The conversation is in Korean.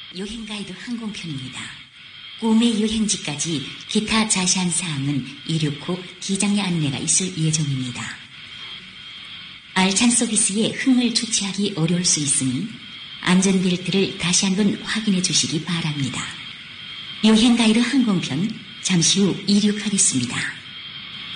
여행가이드 항공편입니다. 꿈의 여행지까지 기타 자세한 사항은 이륙 후 기장의 안내가 있을 예정입니다. 알찬 서비스에 흥을 주체하기 어려울 수 있으니 안전벨트를 다시 한번 확인해 주시기 바랍니다. 여행가이드 항공편 잠시 후 이륙하겠습니다.